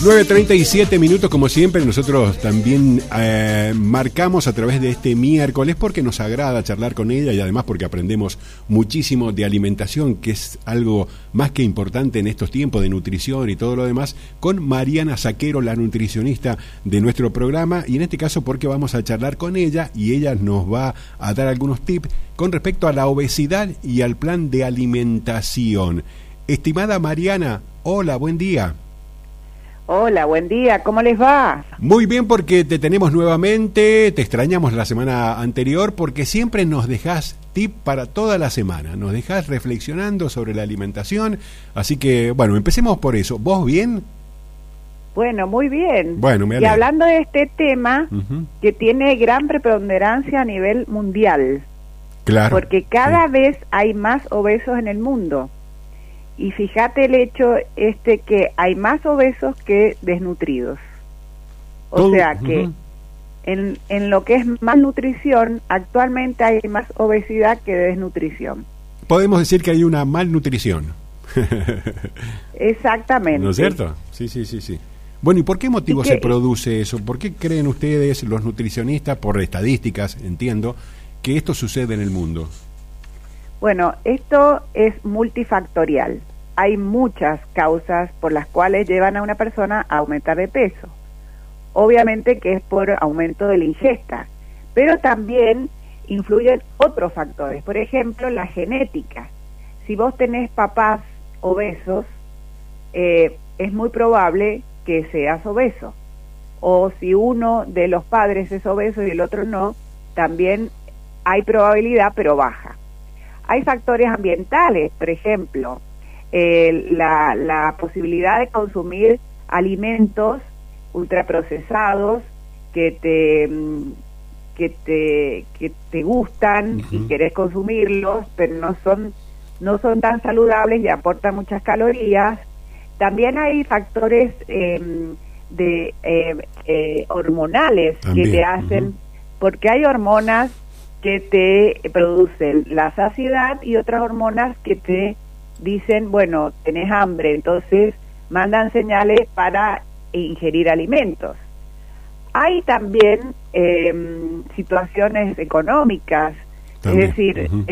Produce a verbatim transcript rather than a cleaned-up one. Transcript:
nueve treinta y siete minutos, como siempre, nosotros también eh, marcamos a través de este miércoles porque nos agrada charlar con ella y además porque aprendemos muchísimo de alimentación, que es algo más que importante en estos tiempos de nutrición y todo lo demás, con Mariana Saquero, la nutricionista de nuestro programa, y en este caso porque vamos a charlar con ella y ella nos va a dar algunos tips con respecto a la obesidad y al plan de alimentación. Estimada Mariana, hola, buen día. Hola, buen día, ¿cómo les va? Muy bien, porque te tenemos nuevamente, te extrañamos la semana anterior porque siempre nos dejás tip para toda la semana, nos dejás reflexionando sobre la alimentación, así que bueno, empecemos por eso. ¿Vos bien? Bueno, muy bien. Bueno, me y alegro. hablando de este tema Uh-huh. que tiene gran preponderancia a nivel mundial, Claro. porque cada Sí. vez hay más obesos en el mundo. Y fíjate el hecho este que hay más obesos que desnutridos. O Todo, sea que uh-huh. en, en lo que es malnutrición, actualmente hay más obesidad que desnutrición. Podemos decir que hay una malnutrición. Exactamente. ¿No es cierto? Sí, sí, sí, sí. Bueno, ¿y por qué motivo ¿Y qué? se produce eso? ¿Por qué creen ustedes, los nutricionistas, por estadísticas, entiendo, que esto sucede en el mundo? Bueno, esto es multifactorial. Hay muchas causas por las cuales llevan a una persona a aumentar de peso. Obviamente que es por aumento de la ingesta, pero también influyen otros factores. Por ejemplo, la genética. Si vos tenés papás obesos, eh, es muy probable que seas obeso. O si uno de los padres es obeso y el otro no, también hay probabilidad, pero baja. Hay factores ambientales, por ejemplo, eh, la, la posibilidad de consumir alimentos ultraprocesados que te que te que te gustan uh-huh. y querés consumirlos, pero no son no son tan saludables y aportan muchas calorías. También hay factores eh, de eh, eh, hormonales También. que te hacen, uh-huh. porque hay hormonas que te producen la saciedad y otras hormonas que te dicen, bueno, tenés hambre, entonces mandan señales para ingerir alimentos. Hay también eh, situaciones económicas, también. es decir, uh-huh.